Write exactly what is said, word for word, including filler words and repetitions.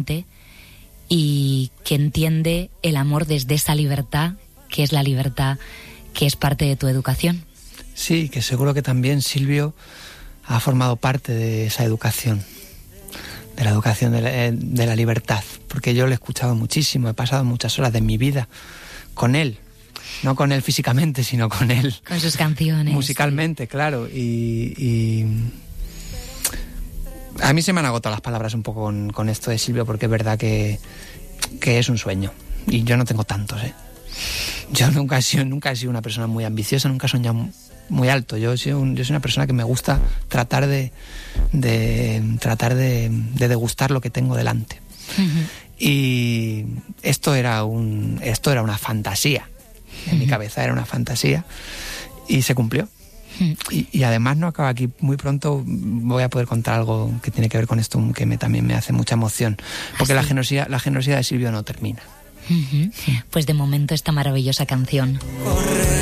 diferente y que entiende el amor desde esa libertad, que es la libertad que es parte de tu educación. Sí, que seguro que también Silvio ha formado parte de esa educación, de la educación de la, de la libertad, porque yo lo he escuchado muchísimo, he pasado muchas horas de mi vida con él, no con él físicamente, sino con él. Con sus canciones. Musicalmente, sí. Claro, y, y a mí se me han agotado las palabras un poco con, con esto de Silvio, porque es verdad que, que es un sueño, y yo no tengo tantos, ¿eh? Yo nunca he sido, nunca he sido una persona muy ambiciosa, nunca he soñado muy alto. Yo soy, un, yo soy una persona que me gusta tratar de, de tratar de, de degustar lo que tengo delante. Uh-huh. Y esto era un, esto era una fantasía. En uh-huh. mi cabeza era una fantasía y se cumplió. Uh-huh. Y, y además no acaba aquí. Muy pronto voy a poder contar algo que tiene que ver con esto, que me, también me hace mucha emoción, porque ¿Ah, sí? la generosidad, la generosidad de Silvio no termina. Uh-huh. Pues de momento esta maravillosa canción.